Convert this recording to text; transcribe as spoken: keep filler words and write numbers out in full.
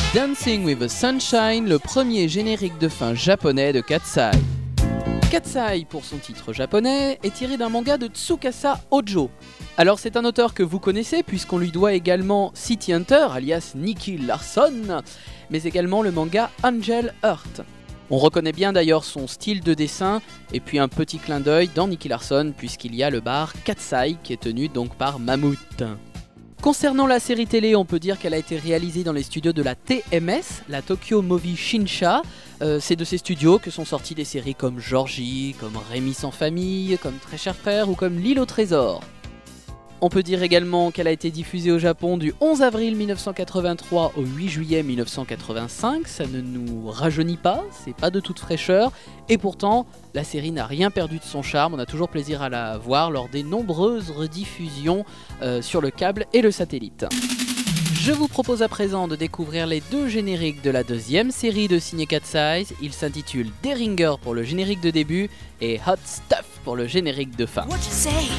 Dancing with the Sunshine, le premier générique de fin japonais de Katsai. Katsai, pour son titre japonais, est tiré d'un manga de Tsukasa Ojo. Alors c'est un auteur que vous connaissez puisqu'on lui doit également City Hunter, alias Nicky Larson, mais également le manga Angel Heart. On reconnaît bien d'ailleurs son style de dessin et puis un petit clin d'œil dans Nicky Larson puisqu'il y a le bar Katsai qui est tenu donc par Mammouth. Concernant la série télé, on peut dire qu'elle a été réalisée dans les studios de la T M S, la Tokyo Movie Shinsha. Euh, c'est de ces studios que sont sorties des séries comme Georgie, comme Rémi sans famille, comme Très cher frère ou comme L'île au trésor. On peut dire également qu'elle a été diffusée au Japon du onze avril mille neuf cent quatre-vingt-trois au huit juillet mille neuf cent quatre-vingt-cinq. Ça ne nous rajeunit pas, c'est pas de toute fraîcheur. Et pourtant, la série n'a rien perdu de son charme. On a toujours plaisir à la voir lors des nombreuses rediffusions euh, sur le câble et le satellite. Je vous propose à présent de découvrir les deux génériques de la deuxième série de Ciné Katsai. Il s'intitule Deringer pour le générique de début et Hot Stuff pour le générique de fin. What you say?